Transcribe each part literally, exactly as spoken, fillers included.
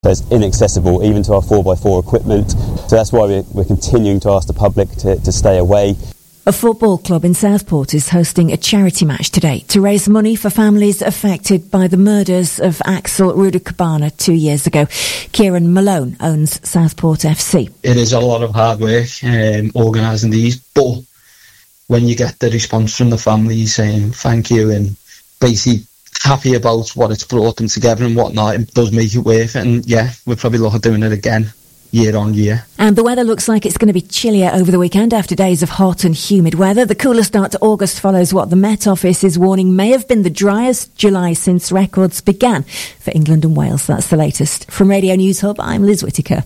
So it's inaccessible even to our four by four equipment. So that's why we're, we're continuing to ask the public to, to stay away. A football club in Southport is hosting a charity match today to raise money for families affected by the murders of Axel Rudakabana two years ago. Kieran Malone owns Southport F C. It is a lot of hard work um, organising these, but when you get the response from the families saying thank you and basically happy about what it's brought them together and whatnot, it does make it worth it. And yeah, we'll probably look at doing it again year on year. And the weather looks like it's going to be chillier over the weekend after days of hot and humid weather. The cooler start to August follows what the Met Office is warning may have been the driest July since records began for England and Wales. That's the latest. From Radio News Hub, I'm Liz Whittaker.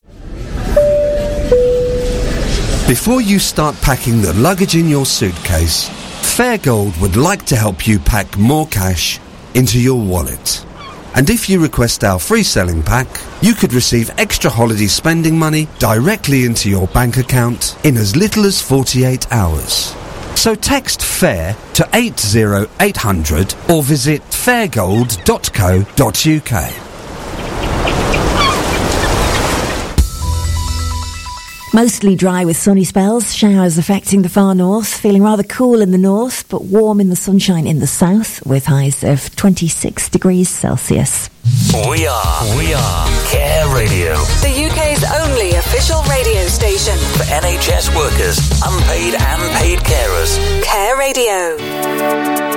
Before you start packing the luggage in your suitcase, Fairgold would like to help you pack more cash into your wallet. And if you request our free selling pack, you could receive extra holiday spending money directly into your bank account in as little as forty-eight hours. So text FAIR to eight zero eight hundred or visit fairgold dot co dot uk. Mostly dry with sunny spells, showers affecting the far north, feeling rather cool in the north, but warm in the sunshine in the south, with highs of twenty-six degrees Celsius. We are, we are Care Radio. The U K's only official radio station. For N H S workers, unpaid and paid carers. Care Radio.